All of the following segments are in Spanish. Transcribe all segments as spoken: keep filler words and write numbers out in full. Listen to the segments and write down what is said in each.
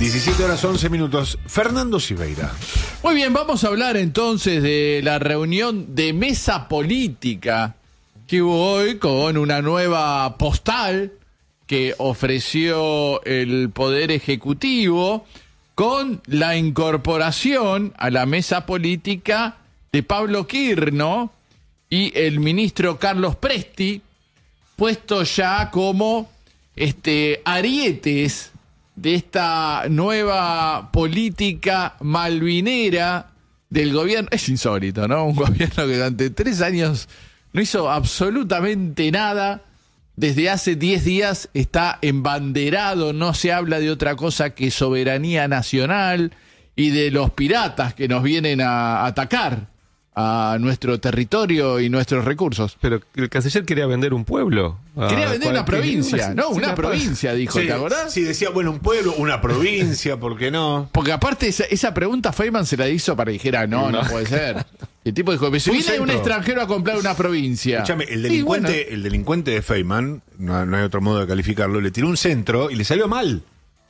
diecisiete horas once minutos. Fernando Silveira. Muy bien, vamos a hablar entonces de la reunión de mesa política que hubo hoy con una nueva postal que ofreció el Poder Ejecutivo con la incorporación a la mesa política de Pablo Quirno y el ministro Carlos Presti, puesto ya como este, arietes de esta nueva política malvinera del gobierno. Es insólito, ¿no? Un gobierno que durante tres años no hizo absolutamente nada. Desde hace diez días está embanderado, no se habla de otra cosa que soberanía nacional y de los piratas que nos vienen a atacar a nuestro territorio y nuestros recursos. Pero el canciller quería vender un pueblo. Quería vender una provincia, ¿no? Una provincia, dijo, Sí, ¿te acordás? sí, decía, bueno, un pueblo, una provincia, ¿por qué no? Porque aparte esa, esa pregunta Feynman se la hizo para que dijera, no, no, no puede ser. El tipo dijo, si viene un extranjero a comprar una provincia. Escúchame, el delincuente, bueno, el delincuente de Feynman, no, no hay otro modo de calificarlo, le tiró un centro y le salió mal.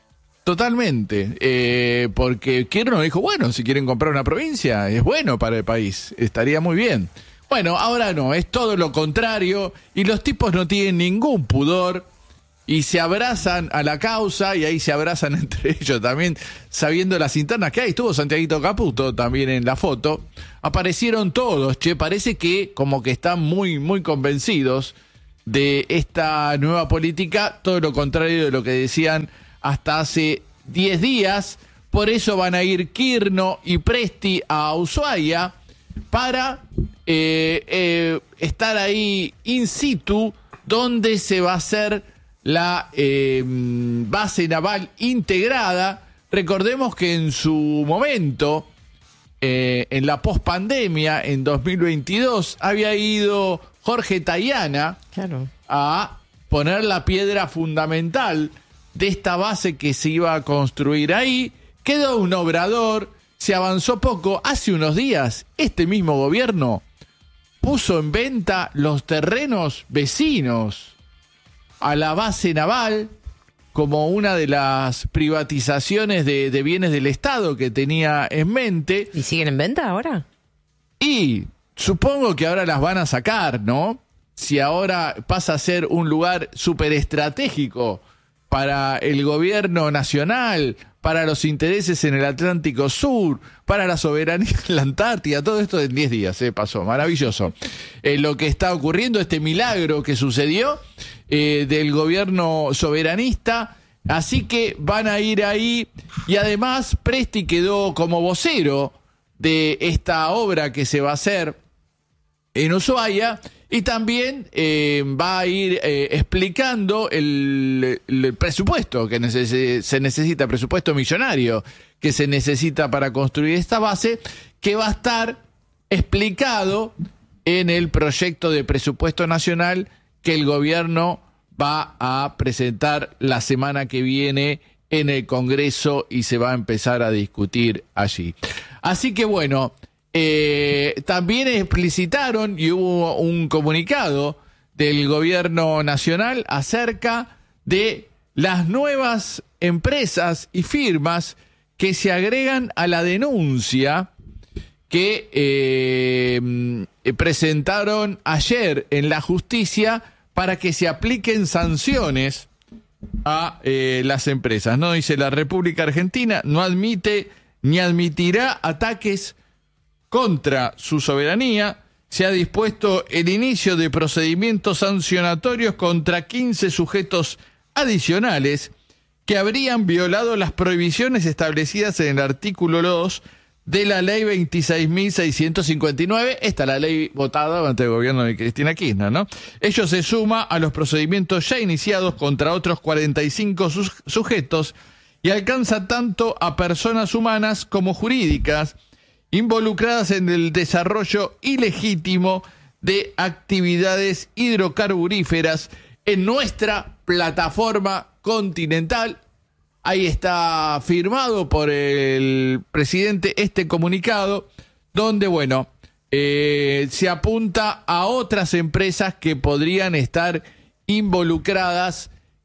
Totalmente, eh, porque Quirno dijo, bueno, si quieren comprar una provincia, es bueno para el país, estaría muy bien. Bueno, ahora no, es todo lo contrario, y los tipos no tienen ningún pudor, y se abrazan a la causa, y ahí se abrazan entre ellos también, sabiendo las internas que hay. Estuvo Santiaguito Caputo también en la foto, aparecieron todos, che, parece que como que están muy, muy convencidos de esta nueva política, todo lo contrario de lo que decían hasta hace diez días. Por eso van a ir Quirno y Presti a Ushuaia para eh, eh, estar ahí in situ, donde se va a hacer la eh, base naval integrada. Recordemos que en su momento, eh, en la pospandemia, en dos mil veintidós, había ido Jorge Tayana, claro, a poner la piedra fundamental de esta base que se iba a construir ahí. Quedó un obrador, se avanzó poco. Hace unos días, este mismo gobierno puso en venta los terrenos vecinos a la base naval como una de las privatizaciones de, de bienes del Estado que tenía en mente. ¿Y siguen en venta ahora? Y supongo que ahora las van a sacar, ¿no? Si ahora pasa a ser un lugar súper estratégico para el gobierno nacional, para los intereses en el Atlántico Sur, para la soberanía en la Antártida, todo esto en diez días, eh, pasó, maravilloso. Eh, lo que está ocurriendo, este milagro que sucedió eh, del gobierno soberanista, así que van a ir ahí, y además Presti quedó como vocero de esta obra que se va a hacer en Ushuaia, y también eh, va a ir eh, explicando el, el presupuesto que neces- se necesita, presupuesto millonario que se necesita para construir esta base, que va a estar explicado en el proyecto de presupuesto nacional que el gobierno va a presentar la semana que viene en el Congreso y se va a empezar a discutir allí. Así que bueno, Eh, también explicitaron y hubo un comunicado del gobierno nacional acerca de las nuevas empresas y firmas que se agregan a la denuncia que eh, presentaron ayer en la justicia para que se apliquen sanciones a eh, las empresas, ¿no? Dice, la República Argentina no admite ni admitirá ataques contra su soberanía. Se ha dispuesto el inicio de procedimientos sancionatorios contra quince sujetos adicionales que habrían violado las prohibiciones establecidas en el artículo dos de la ley veintiséis mil seiscientos cincuenta y nueve, esta es la ley votada durante el gobierno de Cristina Kirchner, ¿no? Ello se suma a los procedimientos ya iniciados contra otros cuarenta y cinco sus- sujetos y alcanza tanto a personas humanas como jurídicas involucradas en el desarrollo ilegítimo de actividades hidrocarburíferas en nuestra plataforma continental. Ahí está firmado por el presidente este comunicado, donde, bueno, eh, se apunta a otras empresas que podrían estar involucradas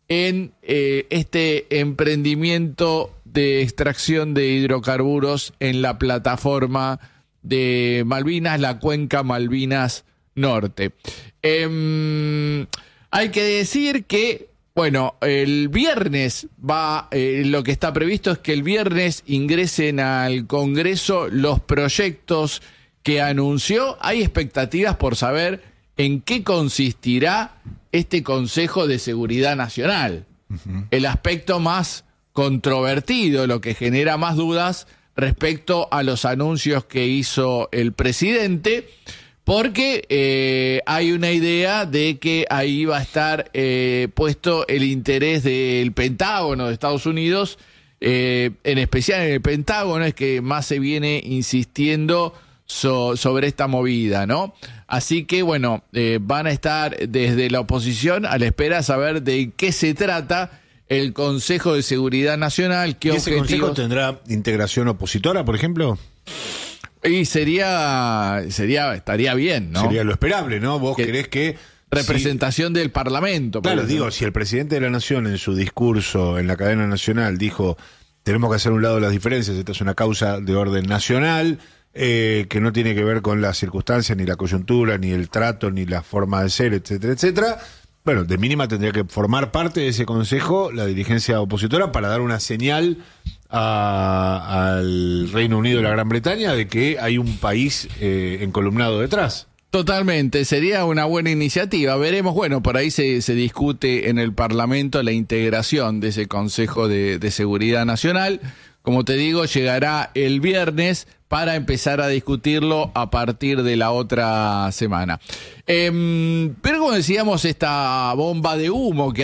en eh, este emprendimiento de extracción de hidrocarburos en la plataforma de Malvinas, la cuenca Malvinas Norte. Eh, hay que decir que, bueno, el viernes va, eh, lo que está previsto es que el viernes ingresen al Congreso los proyectos que anunció. Hay expectativas por saber en qué consistirá este Consejo de Seguridad Nacional. Uh-huh. El aspecto más controvertido, lo que genera más dudas respecto a los anuncios que hizo el presidente, porque eh, hay una idea de que ahí va a estar eh, puesto el interés del Pentágono de Estados Unidos, eh, en especial en el Pentágono es que más se viene insistiendo so, sobre esta movida, ¿no? Así que, bueno, eh, van a estar desde la oposición a la espera de saber de qué se trata el Consejo de Seguridad Nacional. ¿Qué ¿Y ese objetivos consejo tendrá integración opositora, por ejemplo? Y sería, sería, estaría bien, ¿no? Sería lo esperable, ¿no? Vos que querés que... representación si, del Parlamento. Claro, por digo, si el presidente de la Nación en su discurso en la cadena nacional dijo, tenemos que hacer un lado las diferencias, esta es una causa de orden nacional, eh, que no tiene que ver con las circunstancias, ni la coyuntura, ni el trato, ni la forma de ser, etcétera, etcétera. Bueno, de mínima tendría que formar parte de ese consejo la dirigencia opositora para dar una señal a, al Reino Unido y la Gran Bretaña de que hay un país eh, encolumnado detrás. Totalmente, sería una buena iniciativa. Veremos, bueno, por ahí se, se discute en el Parlamento la integración de ese Consejo de, de Seguridad Nacional. Como te digo, llegará el viernes para empezar a discutirlo a partir de la otra semana. Eh, pero como decíamos, esta bomba de humo que